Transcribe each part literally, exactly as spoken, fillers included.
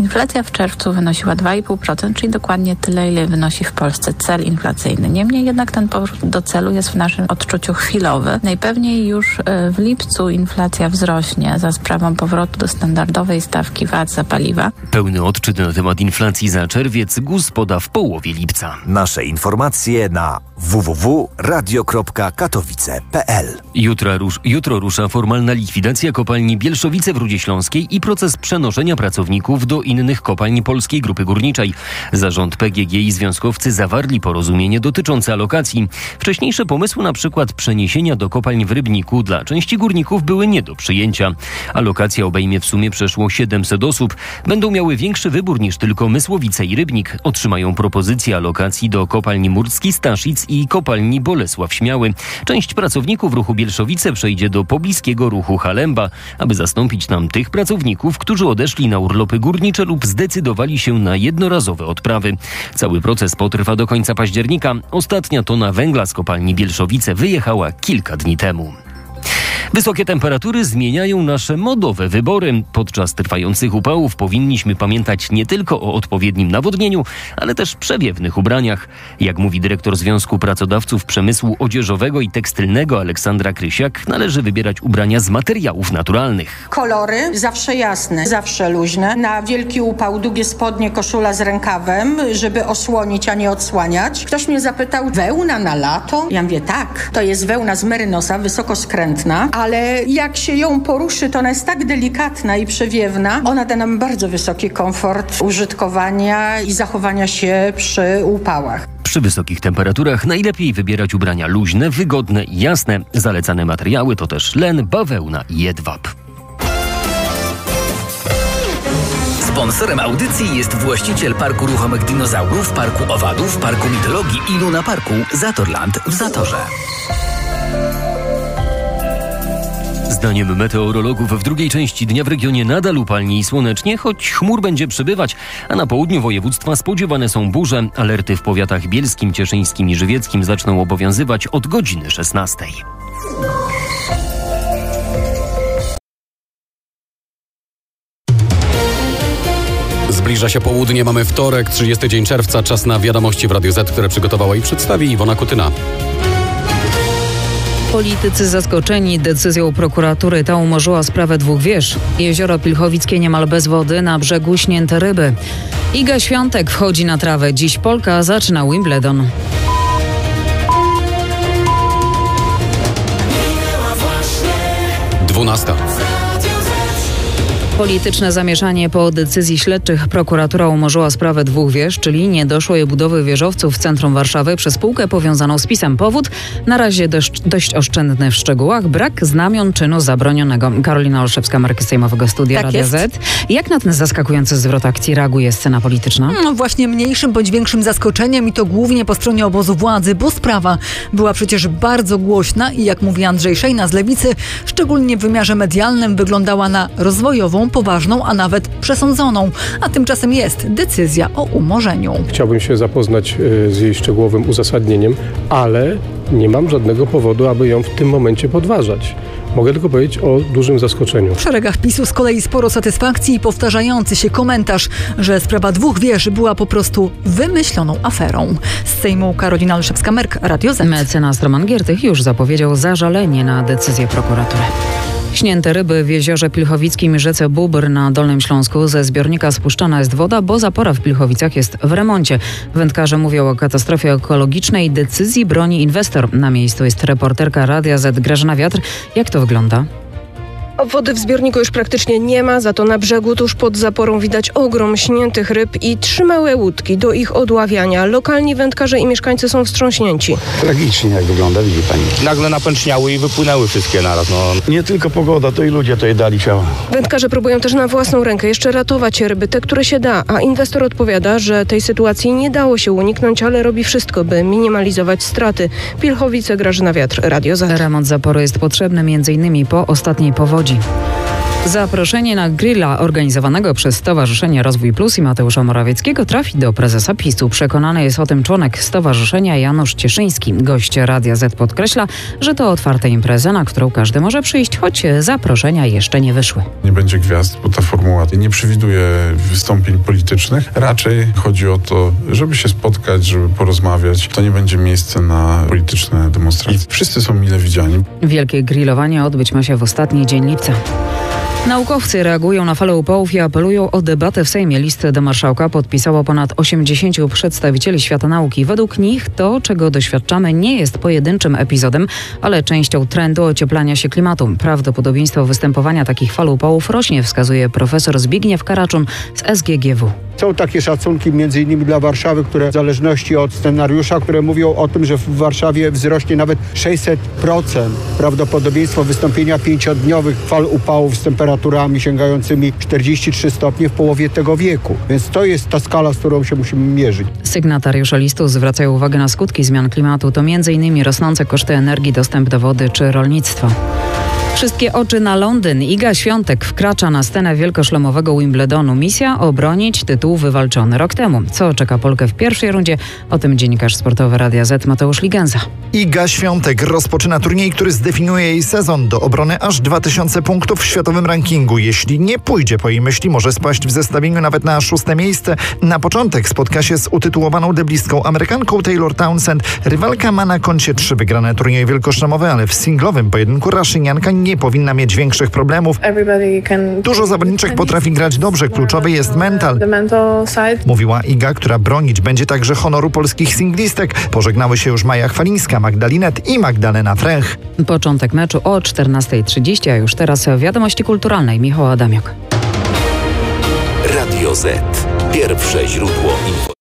Inflacja w czerwcu wynosiła dwa i pół procent, czyli dokładnie tyle, ile wynosi w Polsce cel inflacyjny. Niemniej jednak ten powrót do celu jest w naszym odczuciu chwilowy. Najpewniej już w lipcu inflacja wzrośnie za sprawą powrotu do standardowej stawki V A T za paliwa. Pełny odczyt na temat inflacji za czerwiec GUS poda w połowie lipca. Nasze informacje na w w w kropka radio kropka katowice kropka p l. Jutro, rusz, jutro rusza formalna likwidacja kopalni Bielszowice w Rudzie Śląskiej i proces przenoszenia pracowników do innych kopalni Polskiej Grupy Górniczej. Zarząd P G G i związkowcy zawarli porozumienie dotyczące alokacji. Wcześniejsze pomysły, na przykład przeniesienia do kopalń w Rybniku, dla części górników były nie do przyjęcia. Alokacja obejmie w sumie przeszło siedemset osób. Będą miały większy wybór niż tylko Mysłowice i Rybnik. Otrzymają propozycję alokacji do kopalni Murski Staszic i kopalni Bolesław Śmiały. Część pracowników ruchu Bielszowice przejdzie do pobliskiego ruchu Halemba, aby zastąpić tam tych pracowników, którzy odeszli na urlopy górnicze lub zdecydowali się na jednorazowe odprawy. Cały proces potrwa do końca października. Ostatnia tona węgla z kopalni Bielszowice wyjechała kilka dni temu. Wysokie temperatury zmieniają nasze modowe wybory. Podczas trwających upałów powinniśmy pamiętać nie tylko o odpowiednim nawodnieniu, ale też przewiewnych ubraniach. Jak mówi dyrektor Związku Pracodawców Przemysłu Odzieżowego i Tekstylnego Aleksandra Krysiak, należy wybierać ubrania z materiałów naturalnych. Kolory zawsze jasne, zawsze luźne. Na wielki upał długie spodnie, koszula z rękawem, żeby osłonić, a nie odsłaniać. Ktoś mnie zapytał, wełna na lato? Ja mówię, tak, to jest wełna z merynosa, wysoko skrętna, ale jak się ją poruszy, to ona jest tak delikatna i przewiewna. Ona da nam bardzo wysoki komfort użytkowania i zachowania się przy upałach. Przy wysokich temperaturach najlepiej wybierać ubrania luźne, wygodne i jasne. Zalecane materiały to też len, bawełna i jedwab. Sponsorem audycji jest właściciel Parku Ruchomych Dinozaurów, Parku Owadów, Parku Mitologii i Luna Parku Zatorland w Zatorze. Zdaniem meteorologów w drugiej części dnia w regionie nadal upalnie i słonecznie, choć chmur będzie przybywać, a na południu województwa spodziewane są burze. Alerty w powiatach bielskim, cieszyńskim i żywieckim zaczną obowiązywać od godziny szesnastej. Zbliża się południe, mamy wtorek, trzydziesty dzień czerwca, czas na wiadomości w Radiu Z, które przygotowała i przedstawi Iwona Kutyna. Politycy zaskoczeni decyzją prokuratury. Ta umorzyła sprawę dwóch wież. Jezioro Pilchowickie niemal bez wody, na brzegu śnięte ryby. Iga Świątek wchodzi na trawę. Dziś Polka zaczyna Wimbledon. dwunasta. Polityczne zamieszanie po decyzji śledczych. Prokuratura umorzyła sprawę dwóch wież, czyli niedoszłej budowy wieżowców w centrum Warszawy przez spółkę powiązaną z PiS-em. Powód? Na razie dość, dość oszczędny w szczegółach. Brak znamion czynu zabronionego. Karolina Olszewska-Marki z Sejmowego Studia tak Radia jest. Z. Jak na ten zaskakujący zwrot akcji reaguje scena polityczna? No właśnie mniejszym bądź większym zaskoczeniem i to głównie po stronie obozu władzy, bo sprawa była przecież bardzo głośna i jak mówi Andrzej Szejna z Lewicy, szczególnie w wymiarze medialnym wyglądała na rozwojową, poważną, a nawet przesądzoną. A tymczasem jest decyzja o umorzeniu. Chciałbym się zapoznać z jej szczegółowym uzasadnieniem, ale nie mam żadnego powodu, aby ją w tym momencie podważać. Mogę tylko powiedzieć o dużym zaskoczeniu. W szeregach PiS-u z kolei sporo satysfakcji i powtarzający się komentarz, że sprawa dwóch wież była po prostu wymyśloną aferą. Z Sejmu Karolina Olszewska-Merk, Radio Z. Mecenas Roman Giertych już zapowiedział zażalenie na decyzję prokuratury. Śnięte ryby w jeziorze Pilchowickim i rzece Bóbr na Dolnym Śląsku. Ze zbiornika spuszczana jest woda, bo zapora w Pilchowicach jest w remoncie. Wędkarze mówią o katastrofie ekologicznej. Decyzji broni inwestor. Na miejscu jest reporterka Radia Z Grażyna Wiatr. Jak to wygląda? Wody w zbiorniku już praktycznie nie ma, za to na brzegu tuż pod zaporą widać ogrom śniętych ryb i trzy małe łódki do ich odławiania. Lokalni wędkarze i mieszkańcy są wstrząśnięci. Tragicznie jak wygląda, widzi pani. Nagle napęczniały i wypłynęły wszystkie naraz. No. Nie tylko pogoda, to i ludzie to je dali ciała. Wędkarze próbują też na własną rękę jeszcze ratować ryby, te, które się da, a inwestor odpowiada, że tej sytuacji nie dało się uniknąć, ale robi wszystko, by minimalizować straty. Pilchowice, Grażyna Wiatr, Radio Z. Remont zapory jest potrzebny między innymi po ostatniej powodzi. Zaproszenie na grilla organizowanego przez Stowarzyszenie Rozwój Plus i Mateusza Morawieckiego trafi do prezesa PiSu. Przekonany jest o tym członek stowarzyszenia Janusz Cieszyński. Gość Radia Z podkreśla, że to otwarta impreza, na którą każdy może przyjść, choć zaproszenia jeszcze nie wyszły. Nie będzie gwiazd, bo ta formuła nie przewiduje wystąpień politycznych. Raczej chodzi o to, żeby się spotkać, żeby porozmawiać. To nie będzie miejsce na polityczne demonstracje. Wszyscy są mile widziani. Wielkie grillowanie odbyć ma się w ostatni dzień lipca. Naukowcy reagują na falę upałów i apelują o debatę w Sejmie. List do marszałka podpisało ponad osiemdziesięciu przedstawicieli świata nauki. Według nich to, czego doświadczamy, nie jest pojedynczym epizodem, ale częścią trendu ocieplania się klimatu. Prawdopodobieństwo występowania takich fal upałów rośnie, wskazuje profesor Zbigniew Karaczun z S G G W. Są takie szacunki między innymi dla Warszawy, które w zależności od scenariusza, które mówią o tym, że w Warszawie wzrośnie nawet sześćset procent prawdopodobieństwo wystąpienia pięciodniowych fal upałów z temperaturami sięgającymi czterdzieści trzy stopnie w połowie tego wieku. Więc to jest ta skala, z którą się musimy mierzyć. Sygnatariusze listu zwracają uwagę na skutki zmian klimatu. To między innymi rosnące koszty energii, dostęp do wody czy rolnictwa. Wszystkie oczy na Londyn. Iga Świątek wkracza na scenę wielkoszlemowego Wimbledonu. Misja obronić tytuł wywalczony rok temu. Co czeka Polkę w pierwszej rundzie? O tym dziennikarz sportowy Radia Z Mateusz Ligenza. Iga Świątek rozpoczyna turniej, który zdefiniuje jej sezon. Do obrony aż dwa tysiące punktów w światowym rankingu. Jeśli nie pójdzie po jej myśli, może spaść w zestawieniu nawet na szóste miejsce. Na początek spotka się z utytułowaną deblistką Amerykanką Taylor Townsend. Rywalka ma na koncie trzy wygrane turnieje wielkoszlemowe, ale w singlowym pojedynku raszynianka nie powinna mieć większych problemów. Dużo zawodniczek potrafi grać dobrze, kluczowy jest mental, mówiła Iga, która bronić będzie także honoru polskich singlistek. Pożegnały się już Maja Chwalińska, Magdalinet i Magdalena Fręch. Początek meczu o czternasta trzydzieści, a już teraz wiadomości kulturalnej. Michał Adamiok. Radio Z. Pierwsze źródło info.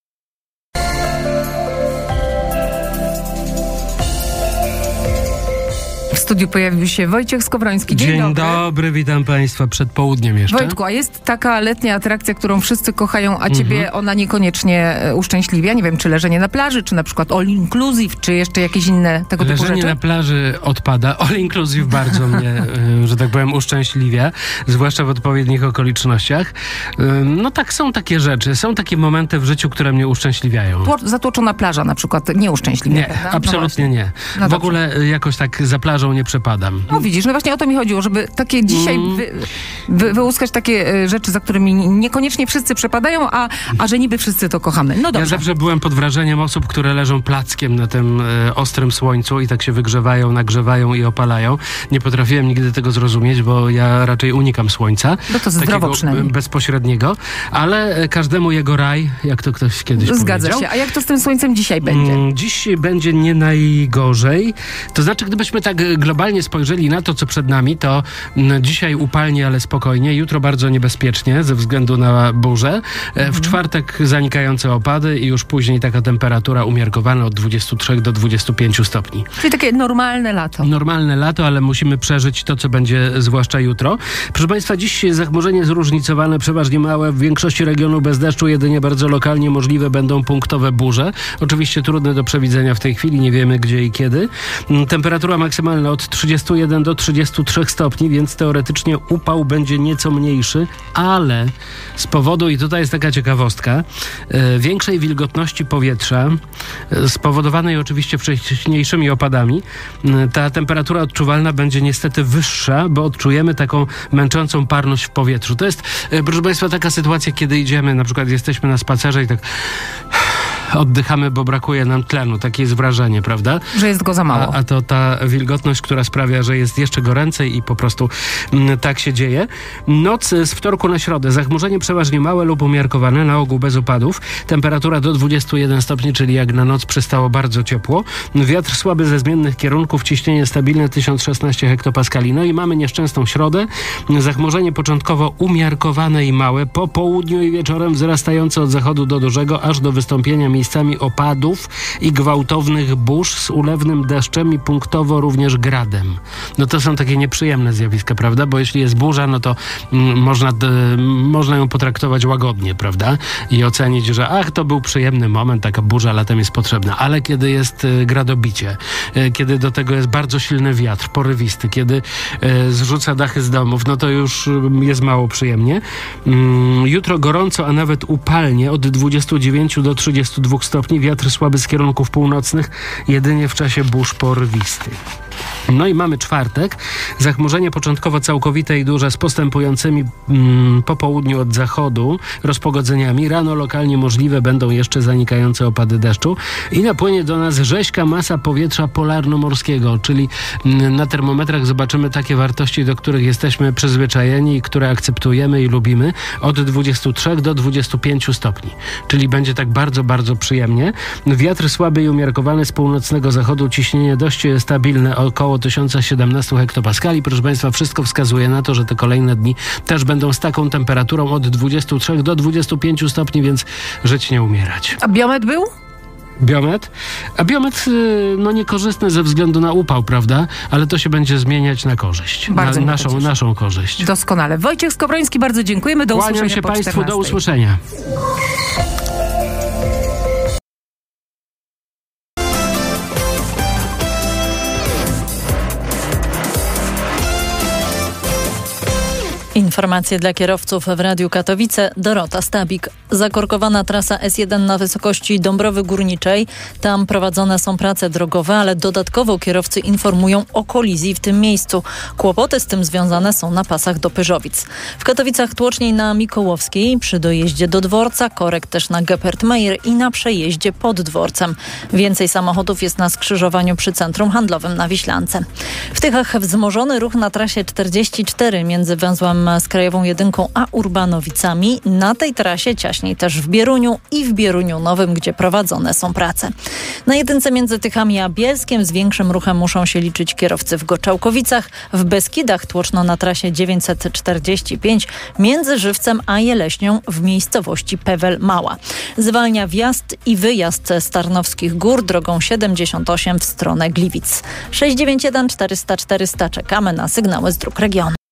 W studiu pojawił się Wojciech Skowroński. Dzień, Dzień dobry. dobry, witam Państwa przed południem jeszcze. Wojtku, a jest taka letnia atrakcja, którą wszyscy kochają, a ciebie Mhm. ona niekoniecznie uszczęśliwia. Nie wiem, czy leżenie na plaży, czy na przykład all inclusive, czy jeszcze jakieś inne tego typu Leżenie rzeczy. na plaży odpada. All inclusive bardzo mnie, y, że tak powiem, uszczęśliwia, zwłaszcza w odpowiednich okolicznościach. Y, No tak, są takie rzeczy, są takie momenty w życiu, które mnie uszczęśliwiają. Tło- Zatłoczona plaża na przykład nie uszczęśliwia, Nie, prawda? absolutnie no nie. No w dobrze. ogóle y, jakoś tak za plażą nie przepadam. No widzisz, no właśnie o to mi chodziło, żeby takie dzisiaj Mm. wy, wy, wyłuskać takie e, rzeczy, za którymi niekoniecznie wszyscy przepadają, a, a że niby wszyscy to kochamy. No Ja dobrze. zawsze byłem pod wrażeniem osób, które leżą plackiem na tym e, ostrym słońcu i tak się wygrzewają, nagrzewają i opalają. Nie potrafiłem nigdy tego zrozumieć, bo ja raczej unikam słońca. No to zdrowo takiego, przynajmniej. e, bezpośredniego, ale e, każdemu jego raj, jak to ktoś kiedyś Zgadza powiedział. się. A jak to z tym słońcem dzisiaj będzie? Mm, Dziś będzie nie najgorzej. To znaczy, gdybyśmy tak e, globalnie spojrzeli na to, co przed nami, to mm, dzisiaj upalnie, ale spokojnie. Jutro bardzo niebezpiecznie ze względu na burzę. E, W czwartek zanikające opady i już później taka temperatura umiarkowana od dwudziestu trzech do dwudziestu pięciu stopni. Czyli takie normalne lato. Normalne lato, ale musimy przeżyć to, co będzie zwłaszcza jutro. Proszę Państwa, dziś zachmurzenie zróżnicowane, przeważnie małe. W większości regionów bez deszczu, jedynie bardzo lokalnie możliwe będą punktowe burze. Oczywiście trudne do przewidzenia w tej chwili, nie wiemy gdzie i kiedy. Mm, Temperatura maksymalna od trzydziestu jeden do trzydziestu trzech stopni, więc teoretycznie upał będzie nieco mniejszy, ale z powodu, i tutaj jest taka ciekawostka, e, większej wilgotności powietrza, e, spowodowanej oczywiście wcześniejszymi opadami, e, ta temperatura odczuwalna będzie niestety wyższa, bo odczujemy taką męczącą parność w powietrzu. To jest, e, proszę Państwa, taka sytuacja, kiedy idziemy, na przykład jesteśmy na spacerze i tak oddychamy, bo brakuje nam tlenu. Takie jest wrażenie, prawda? Że jest go za mało. A, a to ta wilgotność, która sprawia, że jest jeszcze goręcej i po prostu mm, tak się dzieje. Noc z wtorku na środę. Zachmurzenie przeważnie małe lub umiarkowane, na ogół bez opadów. Temperatura do dwudziestu jeden stopni, czyli jak na noc przystało bardzo ciepło. Wiatr słaby ze zmiennych kierunków, ciśnienie stabilne tysiąc szesnaście hektopaskali. No i mamy nieszczęsną środę. Zachmurzenie początkowo umiarkowane i małe. Po południu i wieczorem wzrastające od zachodu do dużego, aż do wystąpienia miejsc miejscami opadów i gwałtownych burz z ulewnym deszczem i punktowo również gradem. No to są takie nieprzyjemne zjawiska, prawda? Bo jeśli jest burza, no to mm, można, d, można ją potraktować łagodnie, prawda? I ocenić, że ach, to był przyjemny moment, taka burza latem jest potrzebna. Ale kiedy jest y, gradobicie, y, kiedy do tego jest bardzo silny wiatr, porywisty, kiedy y, zrzuca dachy z domów, no to już y, jest mało przyjemnie. Y, jutro gorąco, a nawet upalnie, od dwudziestu dziewięciu do trzydziestu dwóch stopni, wiatr słaby z kierunków północnych, jedynie w czasie burz porywistych. No i mamy czwartek. Zachmurzenie początkowo całkowite i duże z postępującymi mm, po południu od zachodu rozpogodzeniami. Rano lokalnie możliwe będą jeszcze zanikające opady deszczu i napłynie do nas rzeźka masa powietrza polarnomorskiego, czyli mm, na termometrach zobaczymy takie wartości, do których jesteśmy przyzwyczajeni i które akceptujemy i lubimy, od dwudziestu trzech do dwudziestu pięciu stopni. Czyli będzie tak bardzo, bardzo przyjemnie. Wiatr słaby i umiarkowany z północnego zachodu, ciśnienie dość stabilne, około tysiąc siedemnaście hektopaskali. Proszę Państwa, wszystko wskazuje na to, że te kolejne dni też będą z taką temperaturą od dwudziestu trzech do dwudziestu pięciu stopni, więc żyć nie umierać. A biometr był? Biometr? A biometr no niekorzystny ze względu na upał, prawda? Ale to się będzie zmieniać na korzyść. Bardzo na naszą, naszą korzyść. Doskonale. Wojciech Skowroński, bardzo dziękujemy. Do Kłaniam usłyszenia się po Państwu, czternastej. do usłyszenia. Informacje dla kierowców w Radiu Katowice. Dorota Stabik. Zakorkowana trasa S jeden na wysokości Dąbrowy Górniczej. Tam prowadzone są prace drogowe, ale dodatkowo kierowcy informują o kolizji w tym miejscu. Kłopoty z tym związane są na pasach do Pyżowic. W Katowicach tłoczniej na Mikołowskiej, przy dojeździe do dworca, korek też na Gepertmeier i na przejeździe pod dworcem. Więcej samochodów jest na skrzyżowaniu przy Centrum Handlowym na Wiślance. W Tychach wzmożony ruch na trasie czterdzieści cztery między węzłem z Krajową Jedynką a Urbanowicami. Na tej trasie ciaśniej też w Bieruniu i w Bieruniu Nowym, gdzie prowadzone są prace. Na jedynce między Tychami a Bielskiem z większym ruchem muszą się liczyć kierowcy w Goczałkowicach. W Beskidach tłoczno na trasie dziewięćset czterdzieści pięć między Żywcem a Jeleśnią w miejscowości Pewel Mała. Zwalnia wjazd i wyjazd z Tarnowskich Gór drogą siedemdziesiąt osiem w stronę Gliwic. sześć dziewięć jeden czterysta czterysta. Czekamy na sygnały z dróg regionu.